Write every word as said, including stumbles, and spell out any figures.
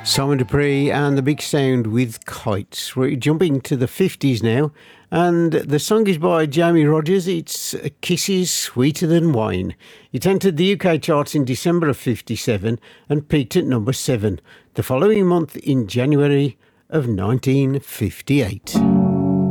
Simon Dupree and the Big Sound with Kites. We're jumping to the fifties now, and the song is by Jamie Rogers. It's Kisses Sweeter Than Wine. It entered the U K charts in December of fifty-seven and peaked at number seven the following month in January of nineteen fifty-eight.